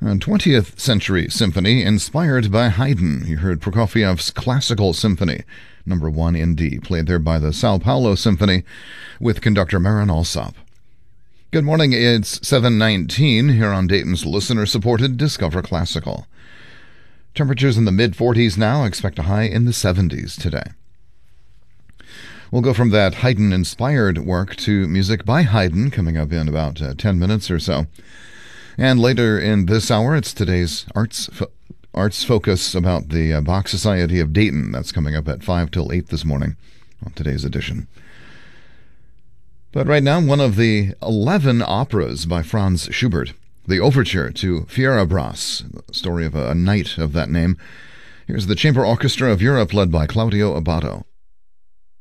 A 20th century symphony inspired by Haydn. You heard Prokofiev's Classical Symphony, number 1 in D, played there by the Sao Paulo Symphony with conductor Marin Alsop. Good morning, it's 7:19 here on Dayton's listener-supported Discover Classical. Temperatures in the mid-40s now, expect a high in the 70s today. We'll go from that Haydn-inspired work to music by Haydn coming up in about 10 minutes or so. And later in this hour, it's today's arts focus about the Bach Society of Dayton. That's coming up at 5 till 8 this morning on today's edition. But right now, one of the 11 operas by Franz Schubert, the overture to Fierabras, the story of a knight of that name. Here's the Chamber Orchestra of Europe led by Claudio Abbado.